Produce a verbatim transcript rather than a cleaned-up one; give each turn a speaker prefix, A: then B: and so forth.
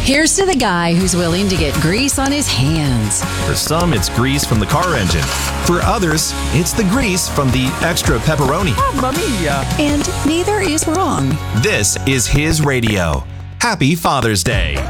A: Here's to the guy who's willing to get grease on his hands.
B: For some, it's grease from the car engine. For others, it's the grease from the extra pepperoni.
C: Mamma mia!
A: And neither is wrong.
B: This is his radio. Happy Father's Day.